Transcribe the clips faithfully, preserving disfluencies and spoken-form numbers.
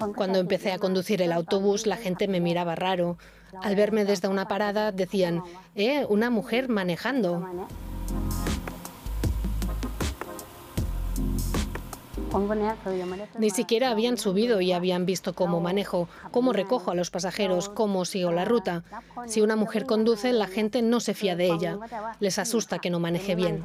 Cuando empecé a conducir el autobús, la gente me miraba raro. Al verme desde una parada, decían, «Eh, una mujer manejando». Ni siquiera habían subido y habían visto cómo manejo, cómo recojo a los pasajeros, cómo sigo la ruta. Si una mujer conduce, la gente no se fía de ella. Les asusta que no maneje bien.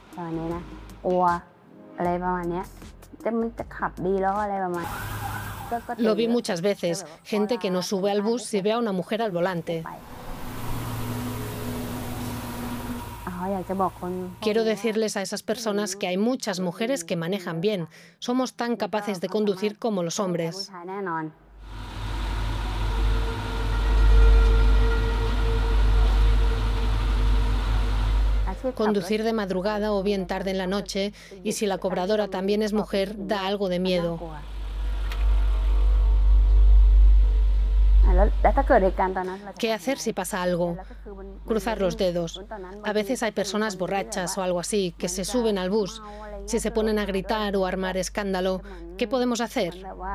Lo vi muchas veces, gente que no sube al bus si ve a una mujer al volante. Quiero decirles a esas personas que hay muchas mujeres que manejan bien. Somos tan capaces de conducir como los hombres. Conducir de madrugada o bien tarde en la noche, y si la cobradora también es mujer, da algo de miedo. ¿Qué hacer si pasa algo? Cruzar los dedos. A veces hay personas borrachas o algo así que se suben al bus. Si se ponen a gritar o a armar escándalo, ¿qué podemos hacer?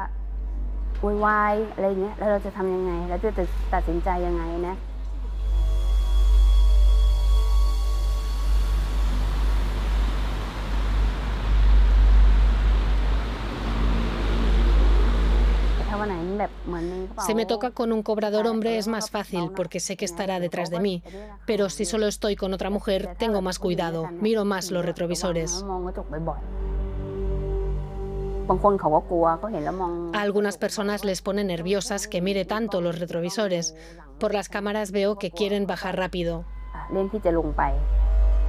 Si me toca con un cobrador hombre es más fácil porque sé que estará detrás de mí, pero si solo estoy con otra mujer tengo más cuidado, miro más los retrovisores. A algunas personas les pone nerviosas que mire tanto los retrovisores. Por las cámaras veo que quieren bajar rápido.